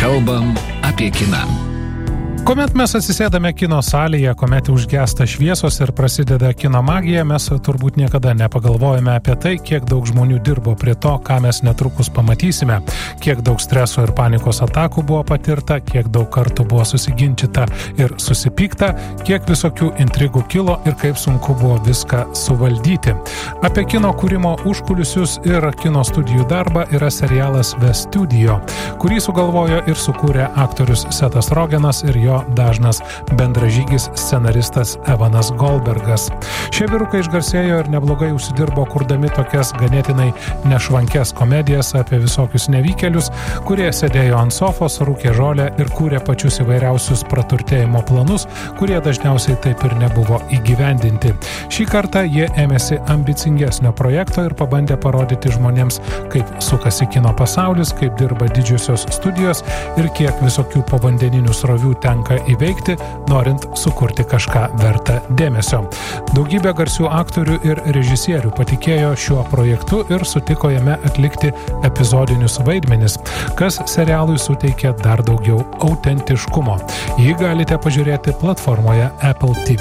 Kalbam apie kiną. Kuomet mes atsisėdame kino salėje, kuomet užgęsta šviesos ir prasideda kino magija, mes turbūt niekada nepagalvojame apie tai, kiek daug žmonių dirbo prie to, ką mes netrukus pamatysime, kiek daug streso ir panikos atakų buvo patirta, kiek daug kartų buvo susiginčyta ir susipykta, kiek visokių intrigų kilo ir kaip sunku buvo viską suvaldyti. Apie kino kūrimo užkulisius ir kino studijų darbą yra serialas The Studio, kurį sugalvojo ir sukūrė aktorius Setas Rogenas ir jo dažnas bendražygis scenaristas Evanas Goldbergas. Šie vyrukai išgarsėjo ir neblogai užsidirbo kurdami tokias ganėtinai nešvankes komedijas apie visokius nevykėlius, kurie sėdėjo ant sofos, rūkė žolę ir kūrė pačius įvairiausius praturtėjimo planus, kurie dažniausiai taip ir nebuvo įgyvendinti. Šį kartą jie ėmėsi ambicingesnio projekto ir pabandė parodyti žmonėms, kaip sukasi kino pasaulis, kaip dirba didžiosios studijos ir kiek visokių povandeninių srovių tenka įveikti, norint sukurti kažką vertą dėmesio. Daugybė garsių aktorių ir režisierių patikėjo šiuo projektu ir sutiko jame atlikti epizodinius vaidmenis, kas serialui suteikė dar daugiau autentiškumo. Jį galite pažiūrėti platformoje Apple TV+.